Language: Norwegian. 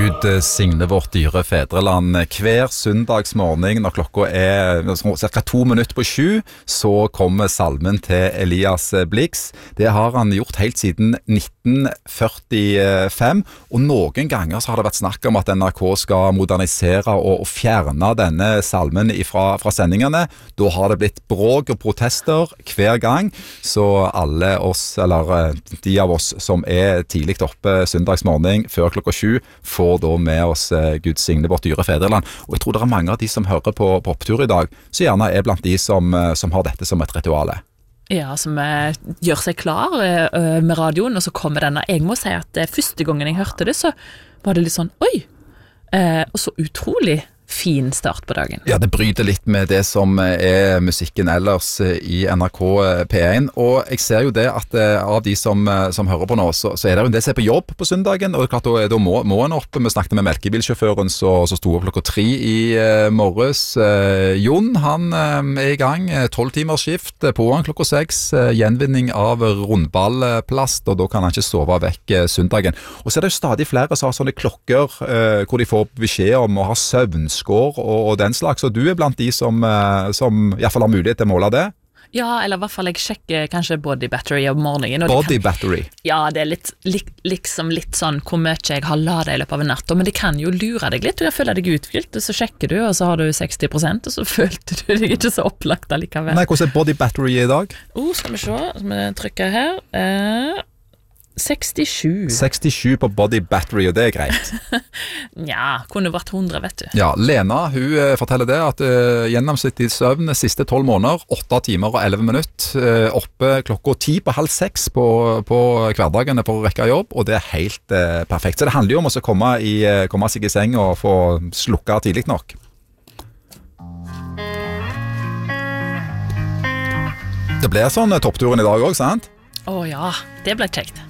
Gud signe vårt dyre fedreland. Hver søndagsmorgen når klokka cirka 2 minutter på 7, så kommer salmen til Elias Blix. Det har han gjort helt siden 1945, og noen ganger så har det vært snakk om at NRK skal modernisere og fjerne denne salmen fra sendingene. Da har det blitt bråk og protester hver gang, så alle oss, eller de av oss som tidlig oppe søndagsmorgen før klokka 7, får da med oss Gud signe vårt dyre fedreland. Og jeg tror det mange av de som hører på opptur i dag, så gjerne blant de som har dette som et rituale. Ja, som gjør seg klar med radioen, og så kommer denne. Jeg må si at første gangen jeg hørte det, så var det litt sånn, oi, og så utrolig fin start på dagen. Ja, det bryter litt med det som musikken ellers i NRK P1, og jeg ser jo det at av de som hører på nå, så det jo en del som på jobb på søndagen, og det klart da må en opp. Vi snakket med melkebilsjåføren som sto opp klokka 3 i morges. Jon, han i gang, 12 timers skift på han klokka 6, gjenvinning av rundballplast, og da kan han ikke sove vekk søndagen. Og så det jo stadig flere som har sånne klokker hvor de får beskjed om å ha søvnskår og den slags, og du blant de som i hvert fall har mulighet til å måle det? Ja, eller i hvert fall jeg sjekker kanskje body battery om morgenen. Body battery? Ja, det liksom litt sånn hvor mye jeg har ladet i løpet av en natt, men det kan jo lure deg litt, og jeg føler deg utfylt, og så sjekker du, og så har du 60%, og så følte du deg ikke så opplagt allikevel. Nei, hvordan body battery i dag? Skal vi se, så vi trykker her. 67 på body battery, og det greit. Ja, kunne vært 100, vet du. Ja, Lena, hun forteller det at gjennomsnittlig søvn siste 12 måneder, 8 timer og 11 minutter, oppe klokka 10 på halv 6 på hverdagene for å rekke jobb, og det helt perfekt. Så det handler jo om å komme seg i seng og få slukka tidlig nok. Det blir sånn toppturen i dag også, sant? Ja, det ble kjekt.